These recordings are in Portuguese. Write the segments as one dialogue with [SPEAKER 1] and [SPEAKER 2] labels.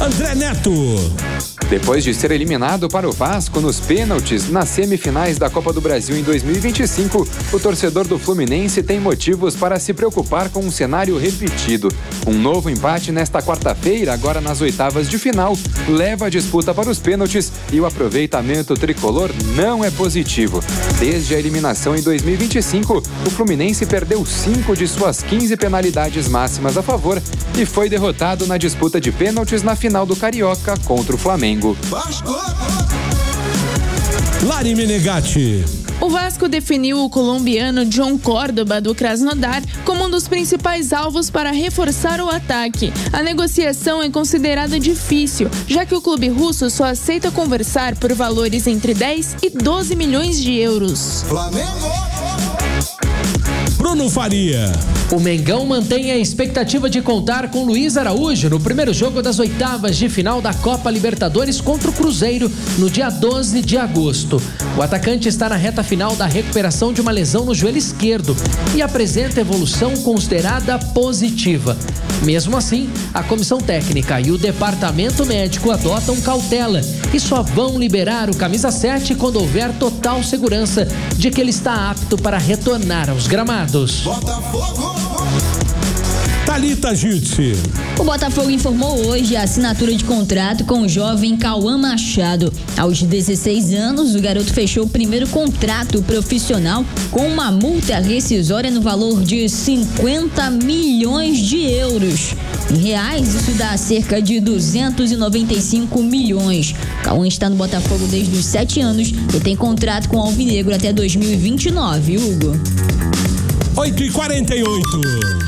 [SPEAKER 1] André Neto.
[SPEAKER 2] Depois de ser eliminado para o Vasco nos pênaltis nas semifinais da Copa do Brasil em 2025, o torcedor do Fluminense tem motivos para se preocupar com um cenário repetido. Um novo empate nesta quarta-feira, agora nas oitavas de final, leva a disputa para os pênaltis e o aproveitamento tricolor não é positivo. Desde a eliminação em 2025, o Fluminense perdeu 5 de suas 15 penalidades máximas a favor e foi derrotado na disputa de pênaltis na final do Carioca contra o Flamengo.
[SPEAKER 1] Lari Menegatti.
[SPEAKER 3] O Vasco definiu o colombiano John Córdoba do Krasnodar como um dos principais alvos para reforçar o ataque. A negociação é considerada difícil, já que o clube russo só aceita conversar por valores entre 10 e 12 milhões de euros.
[SPEAKER 1] Bruno Faria.
[SPEAKER 4] O Mengão mantém a expectativa de contar com Luiz Araújo no primeiro jogo das oitavas de final da Copa Libertadores contra o Cruzeiro no dia 12 de agosto. O atacante está na reta final da recuperação de uma lesão no joelho esquerdo e apresenta evolução considerada positiva. Mesmo assim, a comissão técnica e o departamento médico adotam cautela e só vão liberar o camisa 7 quando houver total segurança de que ele está apto para retornar aos gramados.
[SPEAKER 1] Thalita Jutsi.
[SPEAKER 5] O Botafogo informou hoje a assinatura de contrato com o jovem Cauã Machado. Aos 16 anos, o garoto fechou o primeiro contrato profissional com uma multa rescisória no valor de 50 milhões de euros. Em reais, isso dá cerca de 295 milhões. Cauã está no Botafogo desde os 7 anos e tem contrato com o Alvinegro até 2029, Hugo.
[SPEAKER 1] 8h48.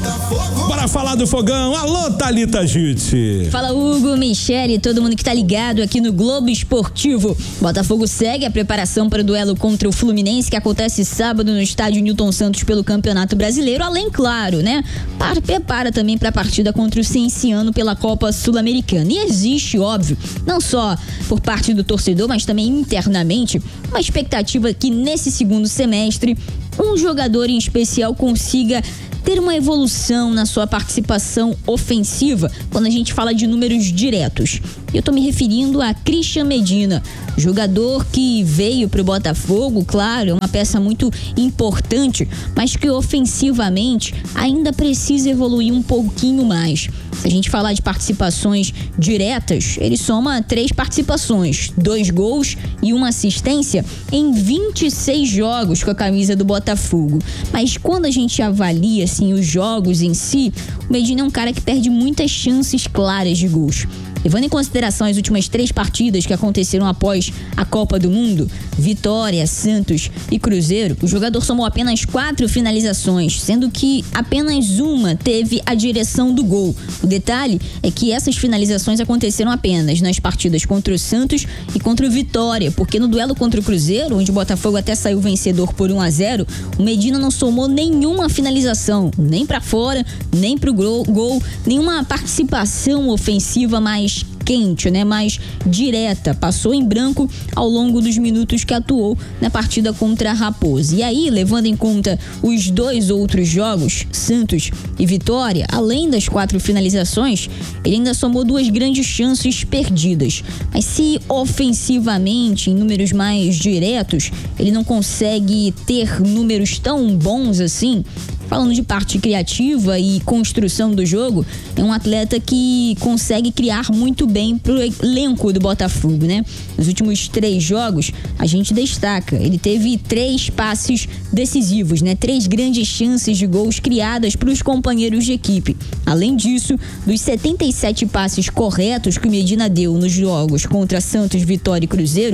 [SPEAKER 1] Bora falar do Fogão. Alô, Thalita Jutsi.
[SPEAKER 5] Fala, Hugo, Michele, todo mundo que tá ligado aqui no Globo Esportivo. Botafogo segue a preparação para o duelo contra o Fluminense, que acontece sábado no estádio Newton Santos pelo Campeonato Brasileiro. Além, claro, né? Prepara também para a partida contra o Cienciano pela Copa Sul-Americana. E existe, óbvio, não só por parte do torcedor, mas também internamente, uma expectativa que nesse segundo semestre um jogador em especial consiga ter uma evolução na sua participação ofensiva quando a gente fala de números diretos. Eu tô me referindo a Christian Medina, jogador que veio pro Botafogo, claro, é uma peça muito importante, mas que ofensivamente ainda precisa evoluir um pouquinho mais. Se a gente falar de participações diretas, ele soma 3 participações, 2 gols e 1 assistência em 26 jogos com a camisa do Botafogo. Mas quando a gente avalia assim, os jogos em si, o Medina é um cara que perde muitas chances claras de gols. Levando em consideração as últimas 3 partidas que aconteceram após a Copa do Mundo, Vitória, Santos e Cruzeiro, o jogador somou apenas 4 finalizações, sendo que apenas uma teve a direção do gol. O detalhe é que essas finalizações aconteceram apenas nas partidas contra o Santos e contra o Vitória, porque no duelo contra o Cruzeiro, onde o Botafogo até saiu vencedor por 1-0, o Medina não somou nenhuma finalização, nem para fora, nem pro gol, nenhuma participação ofensiva mais quente, né, mais direta, passou em branco ao longo dos minutos que atuou na partida contra a Raposa. E aí, levando em conta os 2 outros jogos, Santos e Vitória, além das 4 finalizações, ele ainda somou 2 grandes chances perdidas. Mas se ofensivamente, em números mais diretos, ele não consegue ter números tão bons assim, falando de parte criativa e construção do jogo, é um atleta que consegue criar muito bem pro elenco do Botafogo, né? Nos últimos 3 jogos, a gente destaca, ele teve 3 passes decisivos, né? 3 grandes chances de gols criadas pros companheiros de equipe. Além disso, dos 77 passes corretos que o Medina deu nos jogos contra Santos, Vitória e Cruzeiro,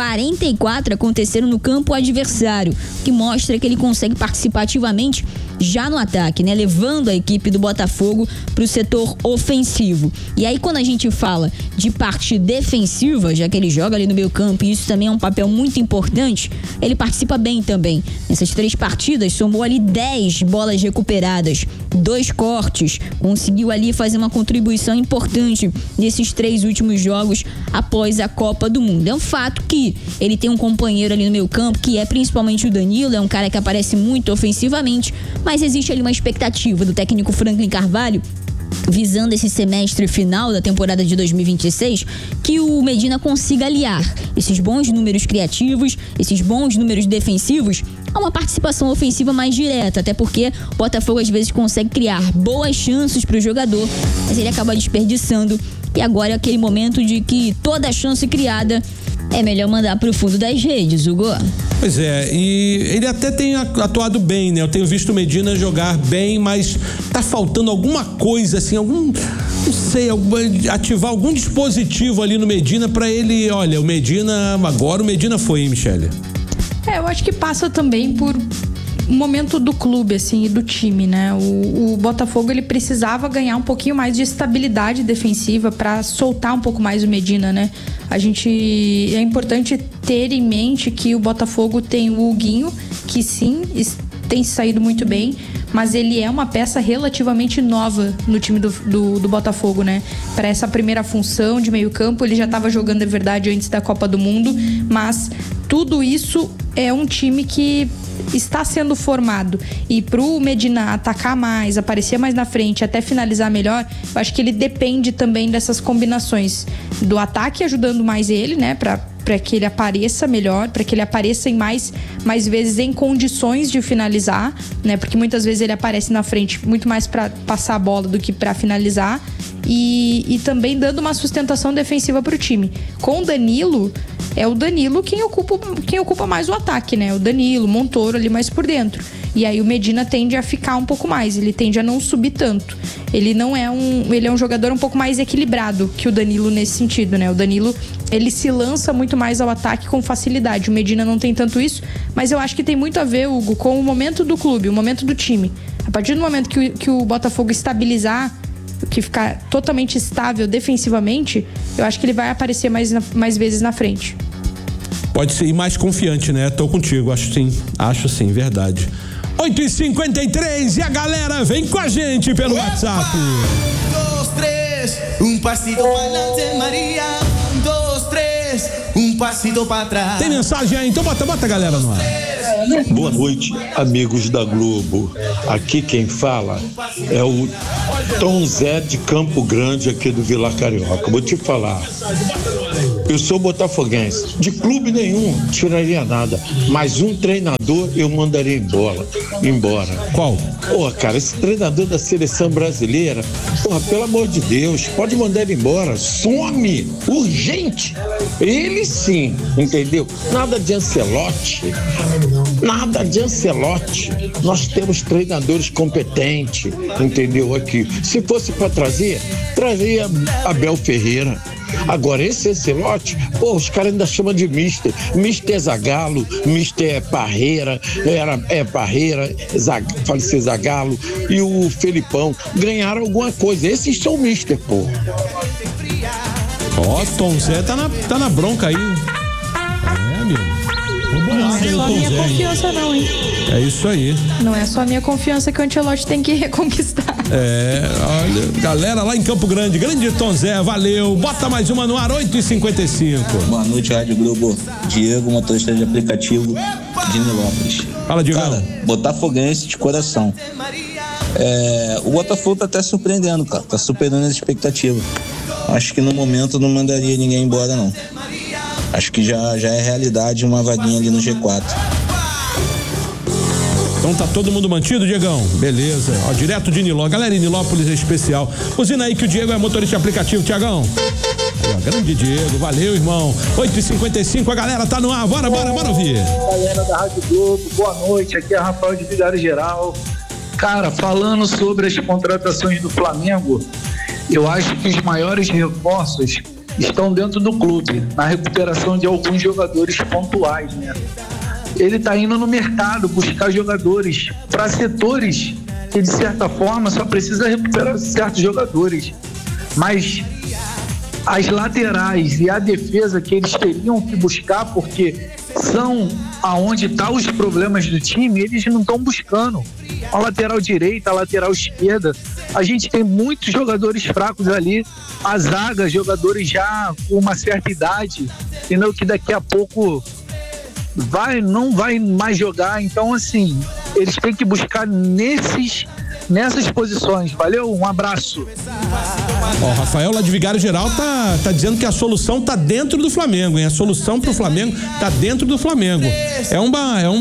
[SPEAKER 5] 44 aconteceram no campo adversário, que mostra que ele consegue participar ativamente já no ataque, né? Levando a equipe do Botafogo para o setor ofensivo. E aí, quando a gente fala de parte defensiva, já que ele joga ali no meio campo, e isso também é um papel muito importante, ele participa bem também. Nessas 3 partidas, somou ali 10 bolas recuperadas, 2 cortes, conseguiu ali fazer uma contribuição importante nesses 3 últimos jogos após a Copa do Mundo. É um fato que ele tem um companheiro ali no meio campo, que é principalmente o Danilo, é um cara que aparece muito ofensivamente, mas existe ali uma expectativa do técnico Franklin Carvalho visando esse semestre final da temporada de 2026, que o Medina consiga aliar esses bons números criativos, esses bons números defensivos, a uma participação ofensiva mais direta, até porque o Botafogo às vezes consegue criar boas chances para o jogador, mas ele acaba desperdiçando, e agora é aquele momento de que toda chance criada é melhor mandar pro fundo das redes, Hugo.
[SPEAKER 1] Pois é, e ele até tem atuado bem, né? Eu tenho visto o Medina jogar bem, mas tá faltando alguma coisa, assim, não sei, ativar algum dispositivo ali no Medina pra ele, olha, agora o Medina foi, hein, Michele?
[SPEAKER 6] Eu acho que passa também por um momento do clube, assim, e do time, né? O Botafogo, ele precisava ganhar um pouquinho mais de estabilidade defensiva para soltar um pouco mais o Medina, né? É importante ter em mente que o Botafogo tem o Huguinho, que sim, tem saído muito bem, mas ele é uma peça relativamente nova no time do Botafogo, né? Para essa primeira função de meio campo, ele já estava jogando de verdade antes da Copa do Mundo, mas tudo isso é um time que está sendo formado, e pro Medina atacar mais, aparecer mais na frente, até finalizar melhor, eu acho que ele depende também dessas combinações do ataque ajudando mais ele, né, para que ele apareça melhor, para que ele apareça em mais vezes em condições de finalizar, né, porque muitas vezes ele aparece na frente muito mais para passar a bola do que para finalizar, e também dando uma sustentação defensiva pro time. Com o Danilo, é o Danilo quem ocupa mais o ataque, né? O Danilo, Montoro ali mais por dentro. E aí o Medina tende a ficar um pouco mais, ele tende a não subir tanto. Ele é um jogador um pouco mais equilibrado que o Danilo nesse sentido, né? O Danilo, ele se lança muito mais ao ataque com facilidade. O Medina não tem tanto isso, mas eu acho que tem muito a ver, Hugo, com o momento do clube, o momento do time. A partir do momento que o Botafogo estabilizar, que ficar totalmente estável defensivamente, eu acho que ele vai aparecer mais vezes na frente.
[SPEAKER 1] Pode ser, e mais confiante, né? Tô contigo, acho sim, verdade. 8h53 e a galera vem com a gente pelo WhatsApp.
[SPEAKER 7] 1, 2, 3, passito adelante, Maria. 1, 2, 3, passito para trás.
[SPEAKER 1] Tem mensagem aí, então bota a galera no ar.
[SPEAKER 8] Boa noite, amigos da Globo. Aqui quem fala é o Tom Zé de Campo Grande, aqui do Vila Carioca. Vou te falar, eu sou botafoguense, de clube nenhum tiraria nada, mas um treinador eu mandaria embora.
[SPEAKER 1] Qual?
[SPEAKER 8] Cara, esse treinador da seleção brasileira, pelo amor de Deus, pode mandar ele embora, some, urgente. Ele sim, entendeu? Nada de Ancelotti. Nós temos treinadores competentes, entendeu? Aqui, se fosse para traria Abel Ferreira. Agora, esse Ancelotti, os caras ainda chamam de Mister Zagallo, Mister Parreira, faleceu Zagallo, e o Felipão ganharam alguma coisa. Esses são Mister, pô.
[SPEAKER 1] Tom Zé tá na bronca aí. Amigo.
[SPEAKER 6] Não é só a minha confiança não, hein?
[SPEAKER 1] É isso aí.
[SPEAKER 6] Não é só a minha confiança que o Ancelotti tem que reconquistar.
[SPEAKER 1] Olha, galera lá em Campo Grande, grande Tom Zé, valeu. Bota mais uma no ar, 8h55.
[SPEAKER 9] Boa noite, Rádio Globo. Diego, motorista de aplicativo de Nilópolis.
[SPEAKER 1] Fala, Diego.
[SPEAKER 9] Cara, botafoguense de coração. O Botafogo tá até surpreendendo, cara. Tá superando as expectativas. Acho que no momento não mandaria ninguém embora, não. Acho que já é realidade uma vaguinha ali no G4.
[SPEAKER 1] Então tá todo mundo mantido, Diegão? Beleza. Direto de Nilópolis. Galera, em Nilópolis é especial. Buzina aí que o Diego é motorista de aplicativo, Tiagão. Grande Diego, valeu, irmão. 8h55, a galera tá no ar. Bora ouvir.
[SPEAKER 10] Galera da Rádio Globo, boa noite. Aqui é Rafael de Vigário Geral. Cara, falando sobre as contratações do Flamengo, eu acho que os maiores reforços estão dentro do clube, na recuperação de alguns jogadores pontuais, né? Ele está indo no mercado buscar jogadores para setores que, de certa forma, só precisa recuperar certos jogadores. Mas as laterais e a defesa que eles teriam que buscar, porque são aonde estão os problemas do time, eles não estão buscando. A lateral direita, a lateral esquerda, a gente tem muitos jogadores fracos ali, a zaga, jogadores já com uma certa idade, entendeu? Que daqui a pouco não vai mais jogar. Então, assim, eles têm que buscar nesses nessas posições. Valeu, um abraço.
[SPEAKER 1] Ó, o Rafael lá de Vigário Geral tá dizendo que a solução tá dentro do Flamengo, hein? A solução pro Flamengo tá dentro do Flamengo. É um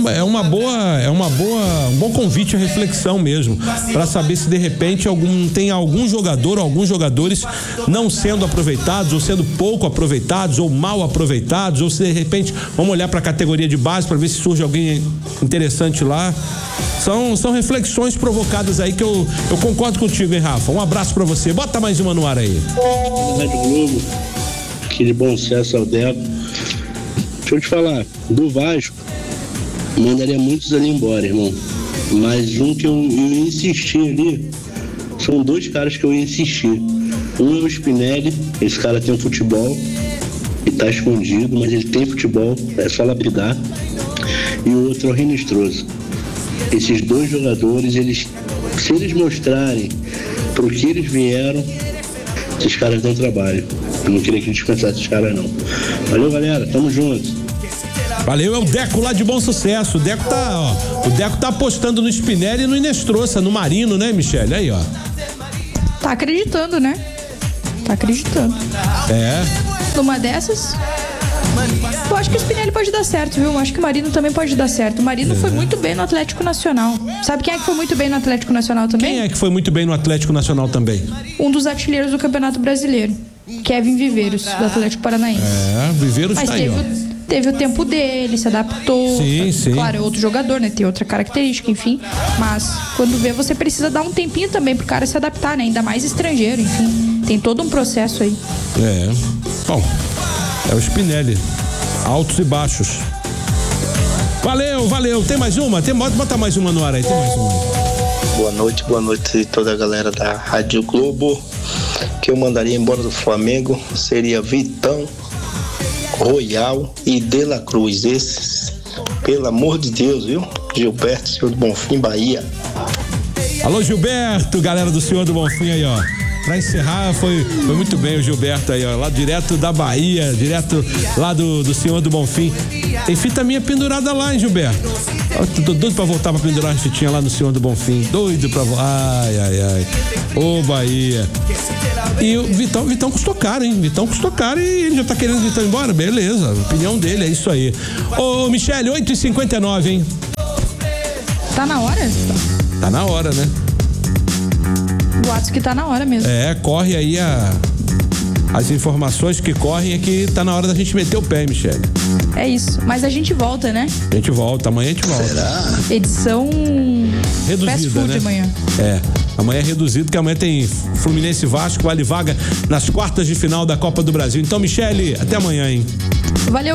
[SPEAKER 1] bom convite à reflexão mesmo, para saber se de repente tem algum jogador ou alguns jogadores não sendo aproveitados, ou sendo pouco aproveitados, ou mal aproveitados, ou se de repente vamos olhar para a categoria de base para ver se surge alguém interessante lá. São reflexões provocadas aí que eu concordo contigo, hein, Rafa? Um abraço pra você. Bota mais uma no ar aí.
[SPEAKER 11] Rádio Globo, aquele bom sucesso ao Deco. Deixa eu te falar, do Vasco, mandaria muitos ali embora, irmão. Mas um que eu insisti ali, são dois caras que eu insisti. Um é o Spinelli, esse cara tem um futebol, ele tá escondido, mas ele tem futebol, é só lapidar. E o outro é o Rinestroso. Esses dois jogadores, se eles mostrarem pro que eles vieram, esses caras dão trabalho. Eu não queria que dispensasse esses caras, não. Valeu, galera. Tamo junto.
[SPEAKER 1] Valeu, é o Deco lá de Bom Sucesso. O Deco tá apostando no Spinelli e no Inestrosa, no Marino, né, Michele? Aí, ó.
[SPEAKER 6] Tá acreditando, né? Tá acreditando.
[SPEAKER 1] É.
[SPEAKER 6] Numa dessas... Eu acho que o Spinelli pode dar certo, viu? Eu acho que o Marino também pode dar certo. O Marino foi muito bem no Atlético Nacional. Sabe quem é que foi muito bem no Atlético Nacional também?
[SPEAKER 1] Quem é que foi muito bem no Atlético Nacional também?
[SPEAKER 6] Um dos artilheiros do Campeonato Brasileiro, Kevin Viveiros, do Atlético Paranaense.
[SPEAKER 1] Viveiros
[SPEAKER 6] tá aí, ó. Teve o tempo dele, se adaptou.
[SPEAKER 1] Sim.
[SPEAKER 6] Claro, é outro jogador, né? Tem outra característica, enfim. Mas quando vê, você precisa dar um tempinho também pro cara se adaptar, né? Ainda mais estrangeiro, enfim. Tem todo um processo aí.
[SPEAKER 1] Bom, é o Spinelli. Altos e baixos. Valeu. Tem mais uma? Bota mais uma no ar aí. Tem mais uma.
[SPEAKER 11] Boa noite toda a galera da Rádio Globo. Que eu mandaria embora do Flamengo seria Vitão, Royal e De La Cruz. Esses, pelo amor de Deus, viu? Gilberto, Senhor do Bonfim, Bahia.
[SPEAKER 1] Alô, Gilberto, galera do Senhor do Bonfim aí, ó. Pra encerrar, foi muito bem o Gilberto aí, ó. Lá direto da Bahia, direto lá do Senhor do Bonfim. Tem fita minha pendurada lá, hein, Gilberto? Eu tô doido pra voltar pra pendurar as fitinhas lá no Senhor do Bonfim. Doido pra... Ai. Ô, Bahia. E o Vitão custou caro, hein? Vitão custou caro e ele já tá querendo o Vitão embora. Beleza, opinião dele, é isso aí. Ô, Michele, 8h59, hein?
[SPEAKER 6] Tá na hora?
[SPEAKER 1] Tá na hora, né?
[SPEAKER 6] Boatos que tá na hora mesmo.
[SPEAKER 1] Corre aí as informações que correm é que tá na hora da gente meter o pé, Michele.
[SPEAKER 6] É isso, mas a gente volta, né?
[SPEAKER 1] A gente volta, amanhã a gente volta.
[SPEAKER 11] Será?
[SPEAKER 6] Edição
[SPEAKER 1] reduzida,
[SPEAKER 6] fast food, né?
[SPEAKER 1] Amanhã. Amanhã é reduzido, porque amanhã tem Fluminense e Vasco, vale vaga nas quartas de final da Copa do Brasil. Então, Michele, até amanhã, hein?
[SPEAKER 6] Valeu.